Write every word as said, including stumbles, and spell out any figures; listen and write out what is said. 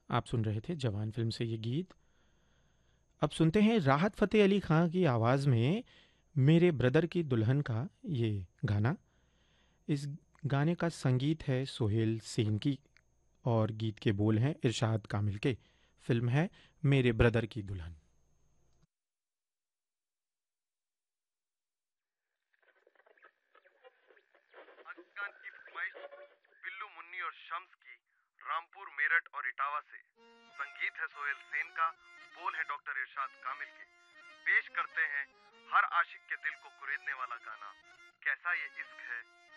आप सुन रहे थे जवान फिल्म से ये गीत। अब सुनते हैं राहत फ़तेह अली खां की आवाज़ में मेरे ब्रदर की दुल्हन का ये गाना। इस गाने का संगीत है सोहेल सेन की और गीत के बोल हैं इरशाद कामिल के। फिल्म है मेरे ब्रदर की दुल्हन। पाकिस्तान की फरमाइश बिल्लू मुन्नी और शम्स की, रामपुर मेरठ और इटावा से। संगीत है सोहेल सेन का, बोल है डॉक्टर इरशाद कामिल के। पेश करते हैं हर आशिक के दिल को कुरेदने वाला गाना, कैसा ये इश्क है।